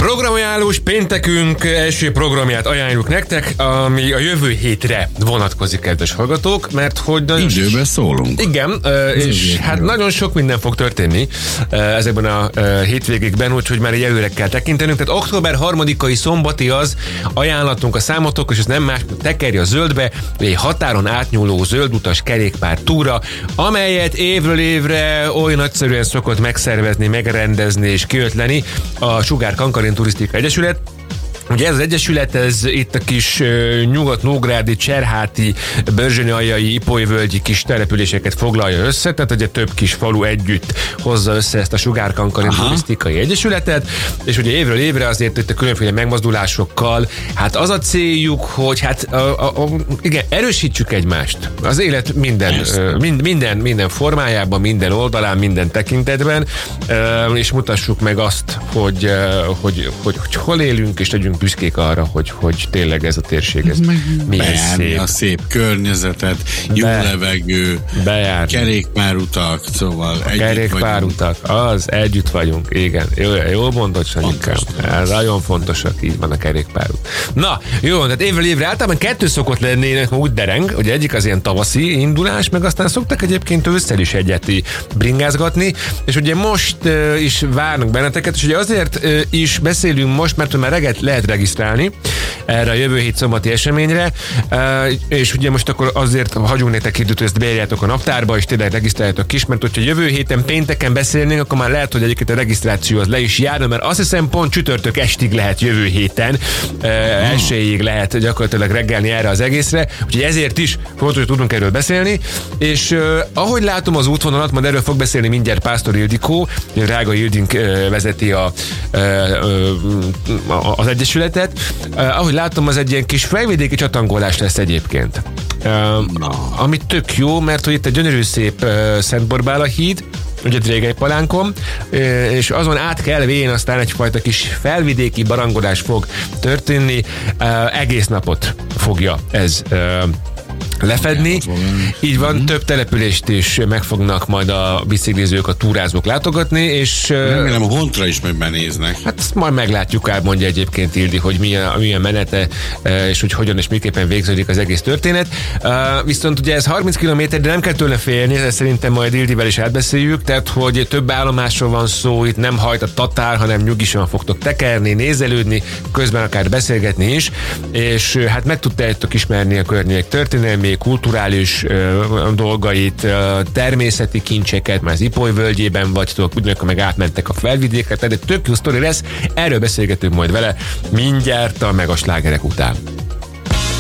Programajánlós péntekünk első programját ajánljuk nektek, ami a jövő hétre vonatkozik, kedves hallgatók, mert hogy nagyon időben szólunk. Igen, és hát nagyon sok minden fog történni ezekben a hétvégékben, úgyhogy már előre kell tekintenünk. Tehát október 3-ai szombati az ajánlatunk a számotokra, és ez nem más, mint Tekerj a zöldbe, egy határon átnyúló zöldutas kerékpár túra, amelyet évről évre oly nagyszerűen szokott megszervezni, megrendezni és kiötleni a Sugár Kankarin Turisztikai Egyesület. Ugye ez az egyesület, ez itt a kis nyugat-nógrádi, cserháti, börzsönyaljai, ipolyvölgyi kis településeket foglalja össze, tehát ugye több kis falu együtt hozza össze ezt a Sugár Kankarin Turisztikai Egyesületet, és ugye évről évre azért itt a különféle megmozdulásokkal, hát az a céljuk, hogy hát igen, erősítsük egymást. Az élet minden formájában, minden oldalán, minden tekintetben, és mutassuk meg azt, hogy hol élünk, és legyünk büszkék arra, hogy tényleg ez a térség, ez milyen szép. A szép környezetet, jó levegő, kerékpárutak, szóval kerékpárutak, az együtt vagyunk, igen. Jól mondod, Sanyikám. Ez nagyon fontosak, így van a kerékpárút. Na, jó, tehát évről évre általában kettő szokott lenni, úgy dereng, hogy egyik az ilyen tavaszi indulás, meg aztán szoktak egyébként ősszel is egyet bringázgatni, és ugye most is várnak benneteket, és ugye azért is beszélünk most, mert már reggel lehet regisztrálni erre a jövő hét szombati eseményre, és ugye most akkor azért hagyunk nektek időt, hogy ezt beírjátok a naptárba, és tényleg regisztráljátok is, mert hogyha jövő héten pénteken beszélnénk, akkor már lehet, hogy egyébként a regisztráció az le is járna, mert azt hiszem pont csütörtök estig lehet jövő héten, eséllyig lehet gyakorlatilag reggelni erre az egészre, úgyhogy ezért is fontos, hogy tudunk erről beszélni, és ahogy látom az útvonalat, majd erről fog beszélni mindjárt Pásztor Ildikó, Rága Ildink vezeti az egyesületet. Ahogy látom, az egy ilyen kis felvidéki csatangolás lesz egyébként. Ami tök jó, mert hogy itt egy gyönyörű szép Szentborbála híd, ugye Drégely palánkon, és azon át kell vén, aztán egyfajta kis felvidéki barangolás fog történni. Egész napot fogja ez lefedni. Így van, több települést is meg fognak majd a biciklizők, a túrázók látogatni, és remélem a Hontra is majd benéznek. Hát ezt majd meglátjuk, mondja egyébként Ildi, hogy milyen menete, és hogy hogyan és miképpen végződik az egész történet. Viszont ugye ez 30 km, de nem kell tőle félni, ezt szerintem majd Ildivel is átbeszéljük, tehát hogy több állomásról van szó, itt nem hajt a tatár, hanem nyugisan fogtok tekerni, nézelődni, közben akár beszélgetni is, és hát meg tudtátok ismerni a környék történelmi, kulturális dolgait, természeti kincseket, már az Ipoly völgyében vagytok, ugyanakkor meg átmentek a felvidéket, de tök jó sztori lesz, erről beszélgetünk majd vele mindjárt a megaslágerek után.